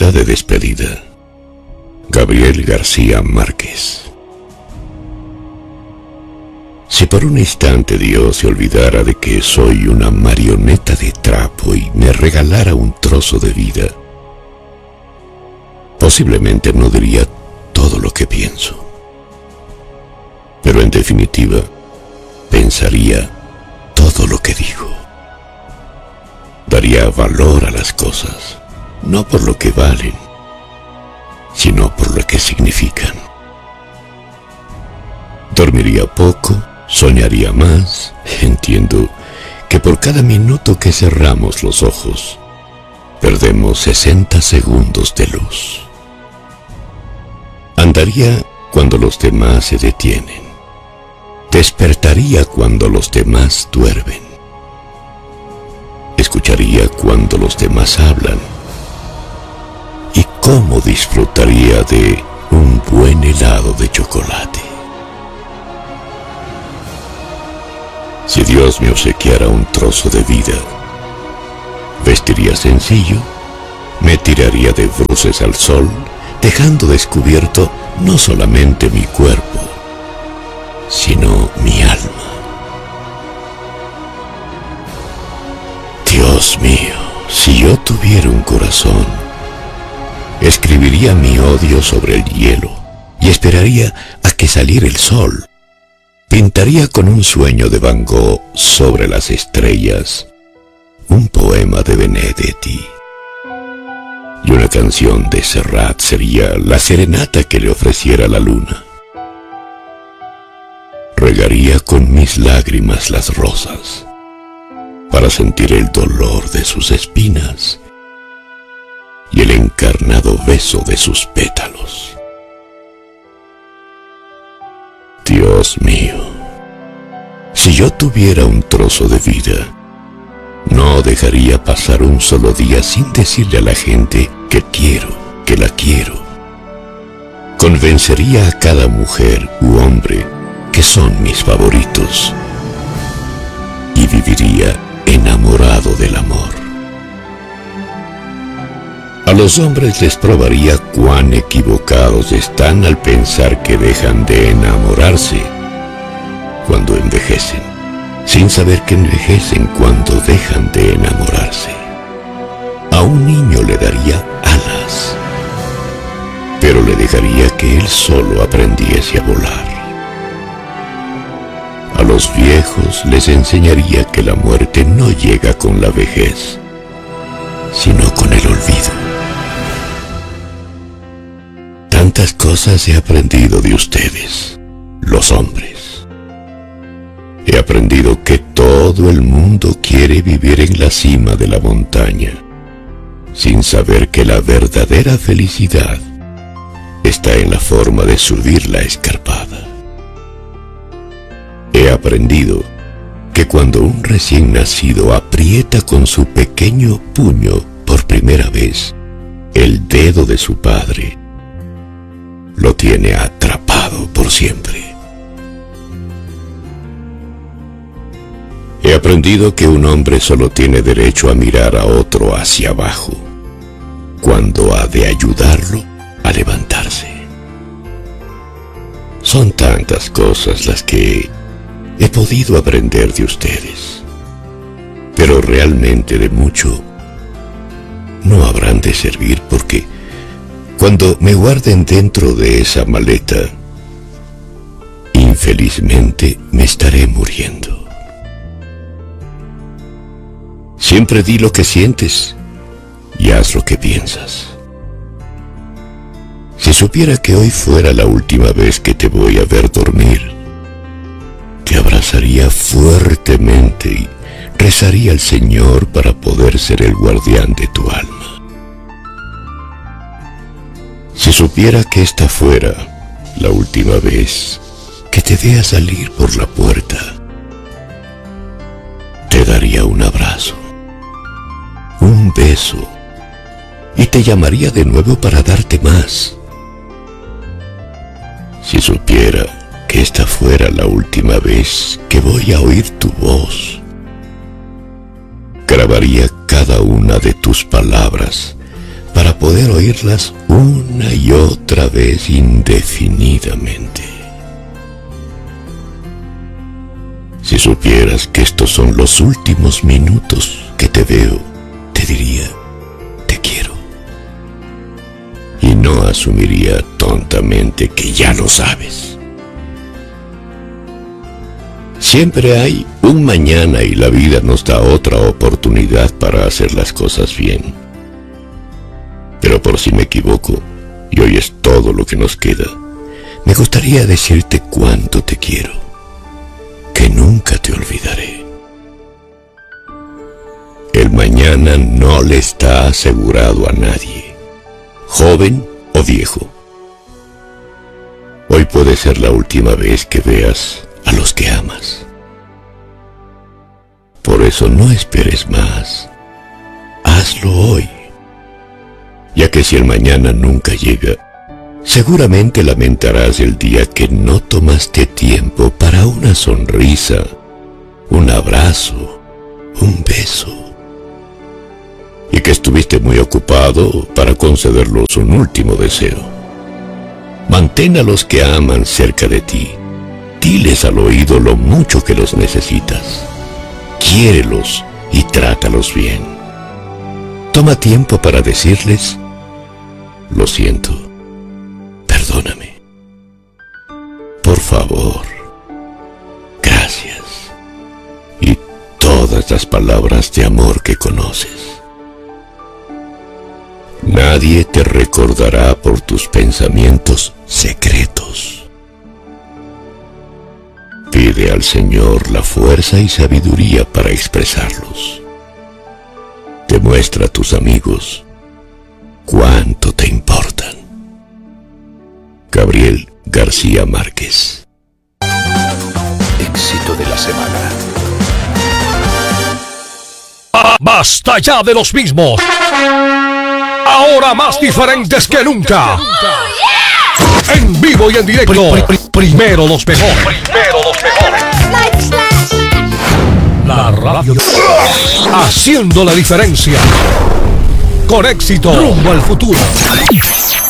Carta de despedida. Gabriel García Márquez. Si por un instante Dios se olvidara de que soy una marioneta de trapo y me regalara un trozo de vida, posiblemente no diría todo lo que pienso. Pero en definitiva, pensaría todo lo que digo. Daría valor a las cosas, no por lo que valen, sino por lo que significan. Dormiría poco, soñaría más. Entiendo que por cada minuto que cerramos los ojos, perdemos 60 segundos de luz. Andaría cuando los demás se detienen. Despertaría cuando los demás duermen. Escucharía cuando los demás hablan. Y cómo disfrutaría de un buen helado de chocolate. Si Dios me obsequiara un trozo de vida, vestiría sencillo, me tiraría de bruces al sol, dejando descubierto no solamente mi cuerpo, sino mi alma. Dios mío, si yo tuviera un corazón, escribiría mi odio sobre el hielo y esperaría a que saliera el sol. Pintaría con un sueño de Van Gogh sobre las estrellas un poema de Benedetti. Y una canción de Serrat sería la serenata que le ofreciera la luna. Regaría con mis lágrimas las rosas para sentir el dolor de sus espinas y el encarnado beso de sus pétalos. Dios mío, si yo tuviera un trozo de vida, no dejaría pasar un solo día sin decirle a la gente que quiero, que la quiero. Convencería a cada mujer u hombre que son mis favoritos y viviría enamorado del amor. A los hombres les probaría cuán equivocados están al pensar que dejan de enamorarse cuando envejecen, sin saber que envejecen cuando dejan de enamorarse. A un niño le daría alas, pero le dejaría que él solo aprendiese a volar. A los viejos les enseñaría que la muerte no llega con la vejez, sino con el olvido. Tantas cosas he aprendido de ustedes, los hombres. He aprendido que todo el mundo quiere vivir en la cima de la montaña, sin saber que la verdadera felicidad está en la forma de subir la escarpada. He aprendido que cuando un recién nacido aprieta con su pequeño puño por primera vez el dedo de su padre, lo tiene atrapado por siempre. He aprendido que un hombre solo tiene derecho a mirar a otro hacia abajo, cuando ha de ayudarlo a levantarse. Son tantas cosas las que he podido aprender de ustedes, pero realmente de mucho no habrán de servir, porque cuando me guarden dentro de esa maleta, infelizmente me estaré muriendo. Siempre di lo que sientes y haz lo que piensas. Si supiera que hoy fuera la última vez que te voy a ver dormir, te abrazaría fuertemente y rezaría al Señor para poder ser el guardián de tu alma. Si supiera que esta fuera la última vez que te vea salir por la puerta, te daría un abrazo, un beso, y te llamaría de nuevo para darte más. Si supiera que esta fuera la última vez que voy a oír tu voz, grabaría cada una de tus palabras para poder oírlas una y otra vez indefinidamente. Si supieras que estos son los últimos minutos que te veo, te diría, te quiero. Y no asumiría tontamente que ya lo sabes. Siempre hay un mañana y la vida nos da otra oportunidad para hacer las cosas bien. Pero por si me equivoco, y hoy es todo lo que nos queda, me gustaría decirte cuánto te quiero, que nunca te olvidaré. El mañana no le está asegurado a nadie, joven o viejo. Hoy puede ser la última vez que veas a los que amas. Por eso no esperes más. Hazlo hoy, ya que si el mañana nunca llega, seguramente lamentarás el día que no tomaste tiempo para una sonrisa, un abrazo, un beso, y que estuviste muy ocupado para concederlos un último deseo. Mantén a los que aman cerca de ti. Diles al oído lo mucho que los necesitas. Quiérelos y trátalos bien. Toma tiempo para decirles, lo siento, perdóname, por favor, gracias, y todas las palabras de amor que conoces. Nadie te recordará por tus pensamientos secretos. Pide al Señor la fuerza y sabiduría para expresarlos. Demuestra a tus amigos cuánto te importan. Gabriel García Márquez. Éxito de la semana. ¡Basta ya de los mismos! Ahora más diferentes que nunca. En vivo y en directo. Primero los mejores. La radio haciendo la diferencia. Con éxito rumbo al futuro.